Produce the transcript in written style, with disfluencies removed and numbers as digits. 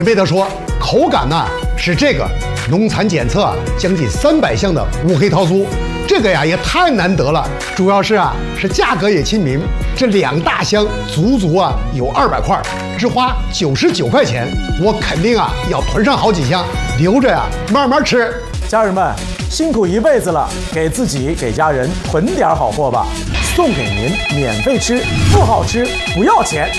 为他说，口感呢是这个，农残检测将近300项的乌黑桃酥，这个呀也太难得了。主要是是价格也亲民，这2大箱足有200块，只花99块钱，我肯定要囤上好几箱，留着慢慢吃。 家人们辛苦一辈子了，给自己给家人囤点好货吧，送给您免费吃，不好吃不要钱。